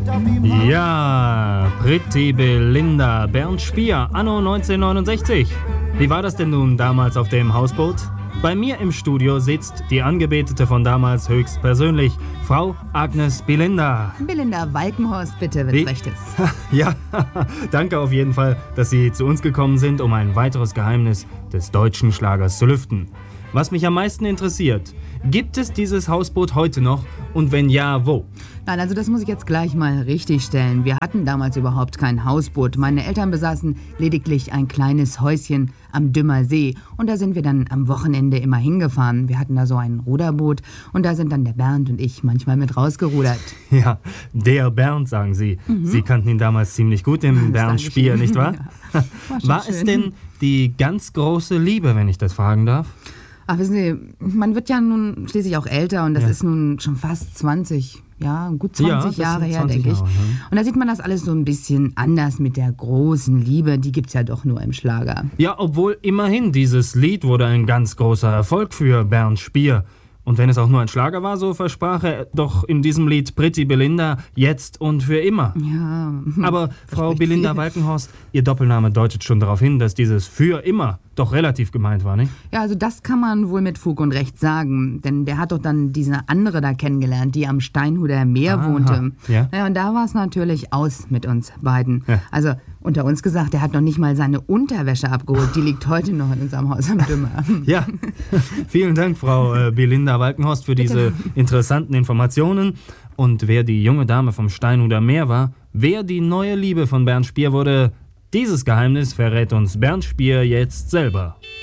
Ja, Pretty Belinda, Bernd Spier, anno 1969. Wie war das denn nun damals auf dem Hausboot? Bei mir im Studio sitzt die Angebetete von damals höchstpersönlich, Frau Agnes Belinda. Belinda Walkenhorst, bitte, wenn's recht ist. Ja, danke auf jeden Fall, dass Sie zu uns gekommen sind, um ein weiteres Geheimnis des deutschen Schlagers zu lüften. Was mich am meisten interessiert, gibt es dieses Hausboot heute noch und wenn ja, wo? Nein, also das muss ich jetzt gleich mal richtig stellen. Wir hatten damals überhaupt kein Hausboot. Meine Eltern besaßen lediglich ein kleines Häuschen am Dümmer See. Und da sind wir dann am Wochenende immer hingefahren. Wir hatten da so ein Ruderboot und da sind dann der Bernd und ich manchmal mit rausgerudert. Ja, der Bernd, sagen Sie. Sie kannten ihn damals ziemlich gut, den Bernd Spier, nicht wahr? Ja, war es denn die ganz große Liebe, wenn ich das fragen darf? Ach, wissen Sie, man wird ja nun schließlich auch älter und das ist nun schon fast 20, gut 20 Jahre her, denke ich. Und da sieht man das alles so ein bisschen anders mit der großen Liebe, die gibt's ja doch nur im Schlager. Ja, obwohl immerhin dieses Lied wurde ein ganz großer Erfolg für Bernd Spier. Und wenn es auch nur ein Schlager war, so versprach er doch in diesem Lied Pretty Belinda jetzt und für immer. Ja. Aber Frau Belinda Walkenhorst, Ihr Doppelname deutet schon darauf hin, dass dieses für immer doch relativ gemeint war, nicht? Ja, also das kann man wohl mit Fug und Recht sagen. Denn der hat doch dann diese andere da kennengelernt, die am Steinhuder Meer wohnte. Ja. Ja, und da war es natürlich aus mit uns beiden. Ja. Also unter uns gesagt, der hat noch nicht mal seine Unterwäsche abgeholt. Die liegt heute noch in unserem Haus am Dümmer. Ja, vielen Dank, Frau Belinda Walkenhorst, für diese interessanten Informationen. Und wer die junge Dame vom Steinhuder Meer war, wer die neue Liebe von Bernd Spier wurde, dieses Geheimnis verrät uns Bernd Spier jetzt selber.